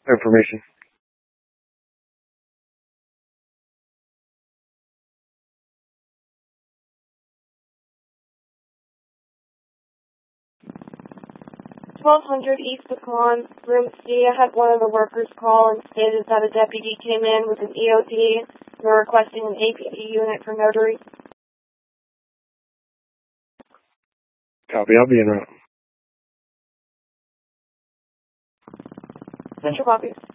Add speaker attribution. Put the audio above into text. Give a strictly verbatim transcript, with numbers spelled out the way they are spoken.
Speaker 1: information.
Speaker 2: twelve hundred East Pecan, Room C. I had one of the workers call and stated that a deputy came in with an E O D and were requesting an A P D unit for notary.
Speaker 1: Copy, I'll be en route.
Speaker 2: Central copies.